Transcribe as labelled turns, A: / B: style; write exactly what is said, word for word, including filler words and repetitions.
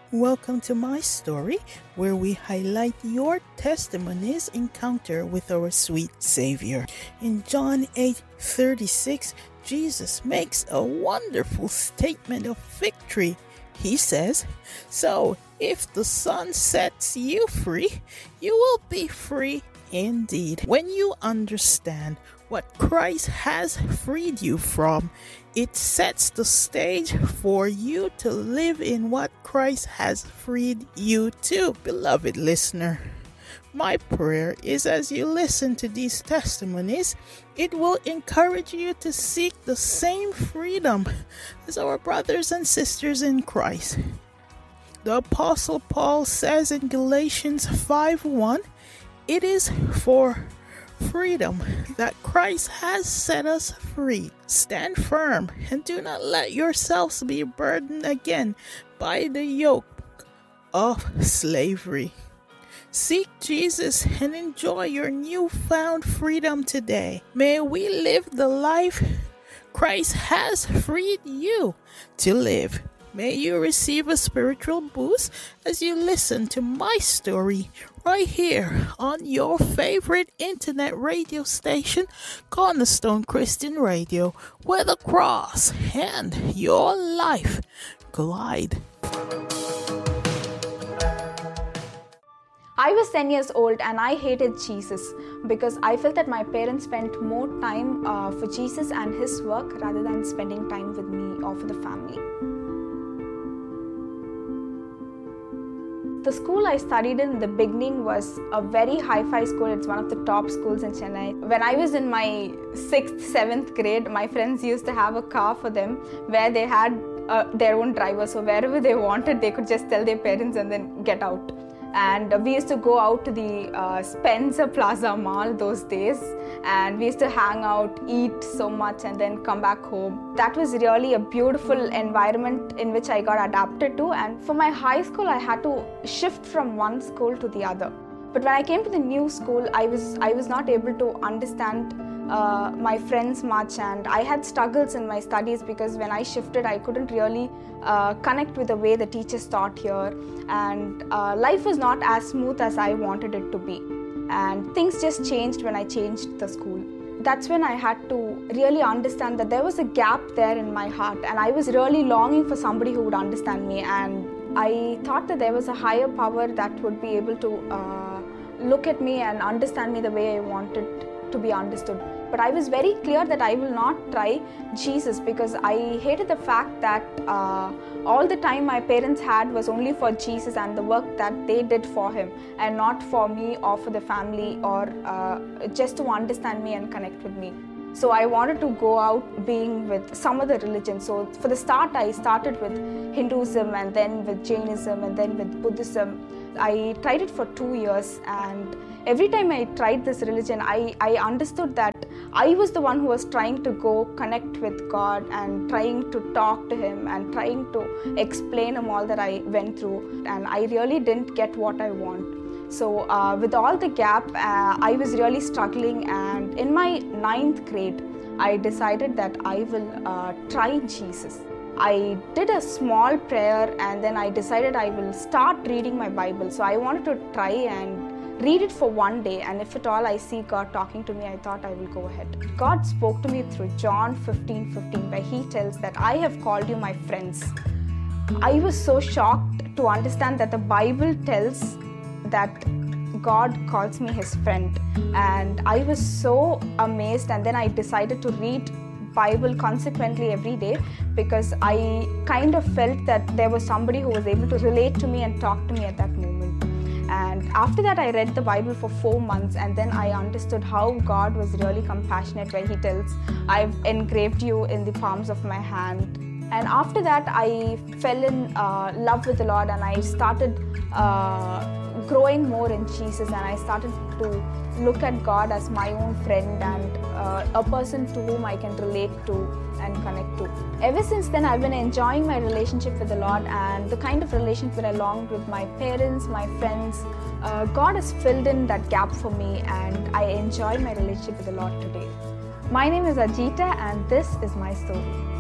A: Welcome to my story, where we highlight your testimony's encounter with our sweet Savior. In John eight thirty-six, Jesus makes a wonderful statement of victory. He says, "So, if the Son sets you free, you will be free indeed." When you understand what Christ has freed you from, it sets the stage for you to live in what Christ has freed you to. Beloved listener, my prayer is as you listen to these testimonies, it will encourage you to seek the same freedom as our brothers and sisters in Christ. The Apostle Paul says in Galatians five one, "It is for freedom that Christ has set us free. Stand firm and do not let yourselves be burdened again by the yoke of slavery." Seek Jesus and enjoy your newfound freedom today. May we live the life Christ has freed you to live. May you receive a spiritual boost as you listen to my story right here on your favorite internet radio station, Cornerstone Christian Radio, where the cross and your life collide.
B: I was ten years old and I hated Jesus because I felt that my parents spent more time uh, for Jesus and His work rather than spending time with me or for the family. The school I studied in the beginning was a very hi-fi school. It's one of the top schools in Chennai. When I was in my sixth, seventh grade, my friends used to have a car for them where they had uh, their own driver. So wherever they wanted, they could just tell their parents and then get out. And we used to go out to the uh, Spencer Plaza Mall those days, and we used to hang out, eat so much, and then come back home. That was really a beautiful environment in which I got adapted to. And for my high school, I had to shift from one school to the other. But when I came to the new school, I was I was not able to understand uh, my friends much, and I had struggles in my studies because when I shifted, I couldn't really uh, connect with the way the teachers taught here, and uh, life was not as smooth as I wanted it to be. And things just changed when I changed the school. That's when I had to really understand that there was a gap there in my heart, and I was really longing for somebody who would understand me. And I thought that there was a higher power that would be able to uh, look at me and understand me the way I wanted to be understood. But I was very clear that I will not try Jesus because I hated the fact that uh, all the time my parents had was only for Jesus and the work that they did for Him, and not for me or for the family or uh, just to understand me and connect with me. So I wanted to go out being with some other religion. So for the start, I started with Hinduism and then with Jainism and then with Buddhism. I tried it for two years, and every time I tried this religion, I, I understood that I was the one who was trying to go connect with God and trying to talk to Him and trying to explain Him all that I went through, and I really didn't get what I want. So uh, with all the gap, uh, I was really struggling, and in my ninth grade, I decided that I will uh, try Jesus. I did a small prayer, and then I decided I will start reading my Bible. So I wanted to try and read it for one day, and if at all I see God talking to me, I thought I will go ahead. God spoke to me through John fifteen fifteen, where He tells that I have called you my friends. I was so shocked to understand that the Bible tells that God calls me His friend, and I was so amazed. And then I decided to read Bible consequently every day because I kind of felt that there was somebody who was able to relate to me and talk to me at that moment. And after that, I read the Bible for four months, and then I understood how God was really compassionate, where He tells, I've engraved you in the palms of my hand. And after that, I fell in uh, love with the Lord, and I started uh, growing more in Jesus, and I started to look at God as my own friend and uh, a person to whom I can relate to and connect to. Ever since then, I've been enjoying my relationship with the Lord, and the kind of relationship that I longed with my parents, my friends. Uh, God has filled in that gap for me, and I enjoy my relationship with the Lord today. My name is Ajita, and this is my story.